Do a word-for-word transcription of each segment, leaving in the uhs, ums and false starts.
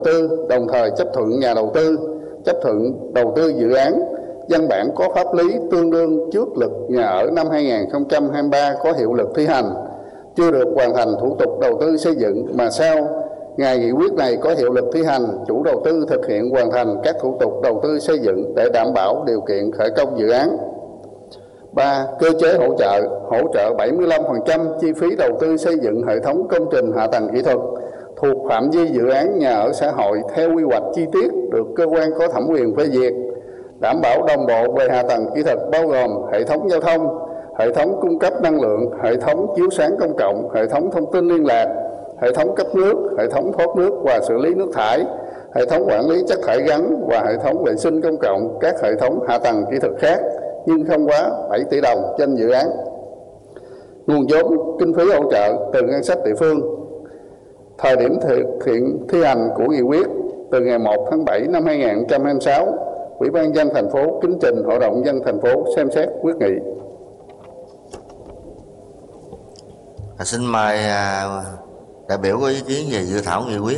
tư, đồng thời chấp thuận nhà đầu tư, chấp thuận đầu tư dự án. Văn bản có pháp lý tương đương trước Luật Nhà ở năm hai nghìn không trăm hai mươi ba có hiệu lực thi hành, chưa được hoàn thành thủ tục đầu tư xây dựng, mà sau ngày nghị quyết này có hiệu lực thi hành, chủ đầu tư thực hiện hoàn thành các thủ tục đầu tư xây dựng để đảm bảo điều kiện khởi công dự án. ba. Cơ chế hỗ trợ, hỗ trợ bảy mươi lăm phần trăm chi phí đầu tư xây dựng hệ thống công trình hạ tầng kỹ thuật thuộc phạm vi dự án nhà ở xã hội theo quy hoạch chi tiết được cơ quan có thẩm quyền phê duyệt, đảm bảo đồng bộ về hạ tầng kỹ thuật bao gồm hệ thống giao thông, hệ thống cung cấp năng lượng, hệ thống chiếu sáng công cộng, hệ thống thông tin liên lạc, hệ thống cấp nước, hệ thống thoát nước và xử lý nước thải, hệ thống quản lý chất thải rắn và hệ thống vệ sinh công cộng, các hệ thống hạ tầng kỹ thuật khác, nhưng không quá bảy tỷ đồng trên dự án. Nguồn vốn kinh phí hỗ trợ từ ngân sách địa phương. Thời điểm thực hiện thi hành của nghị quyết từ ngày một tháng bảy năm hai nghìn không trăm hai mươi sáu, Ủy ban nhân dân thành phố kính trình Hội đồng nhân dân thành phố xem xét quyết nghị. À, xin mời à, đại biểu có ý kiến về dự thảo nghị quyết.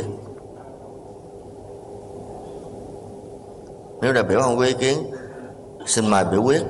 Nếu đại biểu không có ý kiến, xin mời biểu quyết.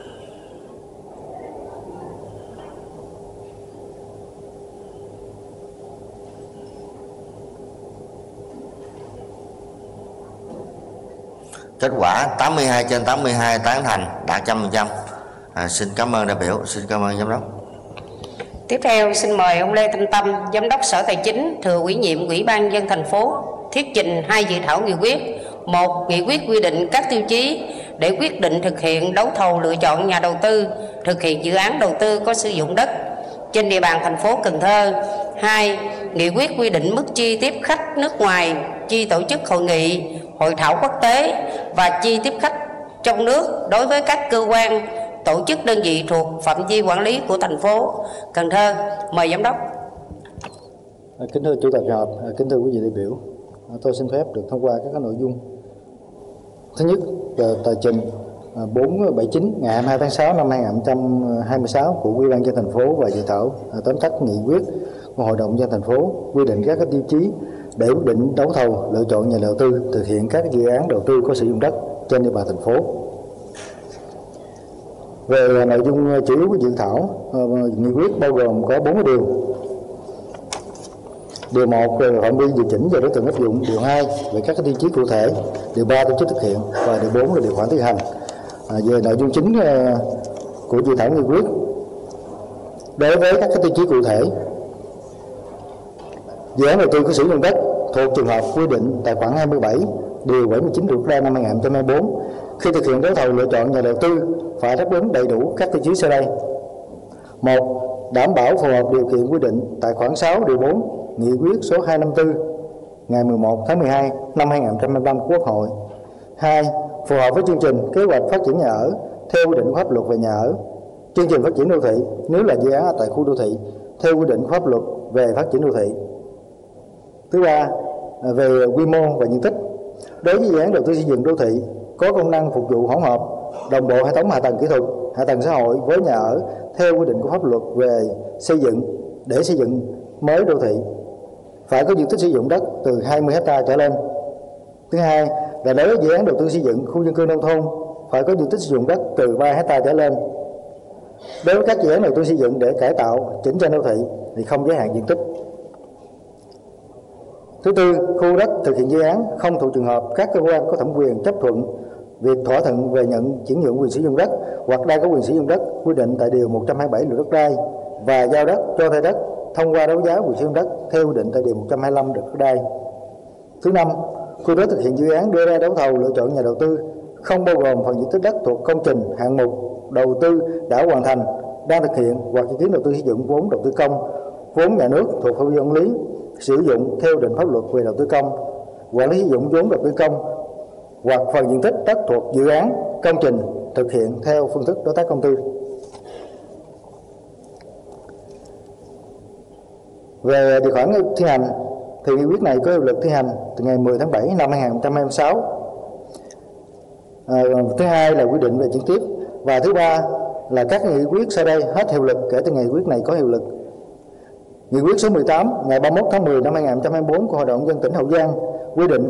Kết quả tám mươi hai trên tám mươi hai tán thành, đạt một trăm phần trăm. À, xin cảm ơn đại biểu, xin cảm ơn giám đốc. Tiếp theo xin mời ông Lê Thanh Tâm, Giám đốc Sở Tài chính, thừa ủy nhiệm Ủy ban nhân dân thành phố thuyết trình hai dự thảo nghị quyết. Một, nghị quyết quy định các tiêu chí để quyết định thực hiện đấu thầu lựa chọn nhà đầu tư thực hiện dự án đầu tư có sử dụng đất trên địa bàn thành phố Cần Thơ. Hai, nghị quyết quy định mức chi tiếp khách nước ngoài, chi tổ chức hội nghị, hội thảo quốc tế và chi tiếp khách trong nước đối với các cơ quan, tổ chức đơn vị thuộc phạm vi quản lý của thành phố Cần Thơ. Mời giám đốc. Kính thưa chủ tịch kỳ họp, kính thưa quý vị đại biểu, tôi xin phép được thông qua các nội dung. Thứ nhất, tờ trình bốn trăm bảy mươi chín ngày hai mươi hai tháng sáu năm hai nghìn không trăm hai mươi sáu của Ủy ban nhân dân thành phố và dự thảo tóm tắt nghị quyết của Hội đồng nhân dân thành phố quy định các tiêu chí để quyết định đấu thầu lựa chọn nhà đầu tư thực hiện các dự án đầu tư có sử dụng đất trên địa bàn thành phố. Về nội dung chủ yếu của dự thảo nghị quyết bao gồm có bốn điều. Điều một về phạm vi điều chỉnh và đối tượng áp dụng. Điều hai về các tiêu chí cụ thể. Điều ba tổ chức thực hiện và điều bốn là điều khoản thi hành. À, về nội dung chính của dự thảo nghị quyết, đối với các tiêu chí cụ thể, dự án đầu tư có sử dụng đất thuộc trường hợp quy định tại khoản hai mươi bảy điều bảy mươi chín Luật Đất đai năm hai nghìn không trăm hai mươi bốn, khi thực hiện đấu thầu lựa chọn nhà đầu tư phải đáp ứng đầy đủ các tiêu chí sau đây. Một, đảm bảo phù hợp điều kiện quy định tại khoản sáu điều bốn nghị quyết số hai trăm năm mươi tư ngày mười một tháng mười hai năm hai nghìn không trăm hai mươi lăm của Quốc hội. Hai, phù hợp với chương trình kế hoạch phát triển nhà ở theo quy định của pháp luật về nhà ở, chương trình phát triển đô thị nếu là dự án tại khu đô thị theo quy định của pháp luật về phát triển đô thị. Thứ ba, về quy mô và diện tích. Đối với dự án đầu tư xây dựng đô thị có công năng phục vụ hỗn hợp, đồng bộ hệ thống hạ tầng kỹ thuật, hạ tầng xã hội với nhà ở theo quy định của pháp luật về xây dựng để xây dựng mới đô thị, phải có diện tích sử dụng đất từ hai mươi héc ta trở lên. Thứ hai là đối với dự án đầu tư xây dựng khu dân cư nông thôn phải có diện tích sử dụng đất từ ba héc ta trở lên. Đối với các dự án đầu tư xây dựng để cải tạo, chỉnh trang đô thị thì không giới hạn diện tích. Thứ tư, khu đất thực hiện dự án không thuộc trường hợp các cơ quan có thẩm quyền chấp thuận việc thỏa thuận về nhận chuyển nhượng quyền sử dụng đất hoặc đang có quyền sử dụng đất quy định tại điều một trăm hai mươi bảy Luật Đất đai và giao đất cho thuê đất thông qua đấu giá quyền sử dụng đất theo quy định tại điều một trăm hai mươi lăm Luật Đất đai. Thứ năm, khu đất thực hiện dự án đưa ra đấu thầu lựa chọn nhà đầu tư không bao gồm phần diện tích đất thuộc công trình, hạng mục đầu tư đã hoàn thành, đang thực hiện hoặc dự kiến đầu tư sử dụng vốn đầu tư công, vốn nhà nước thuộc phạm vi quản lý sử dụng theo định pháp luật về đầu tư công, quản lý sử dụng vốn đầu tư công hoặc phần diện tích đất thuộc dự án công trình thực hiện theo phương thức đối tác công tư. Về điều khoản thi hành thì nghị quyết này có hiệu lực thi hành từ ngày mười tháng bảy năm hai nghìn không trăm hai mươi sáu. À, thứ hai là quy định về chuyển tiếp, và thứ ba là các nghị quyết sau đây hết hiệu lực kể từ ngày nghị quyết này có hiệu lực. Nghị quyết số mười tám ngày ba mươi mốt tháng mười năm hai nghìn không trăm hai mươi bốn của Hội đồng nhân dân tỉnh Hậu Giang quy định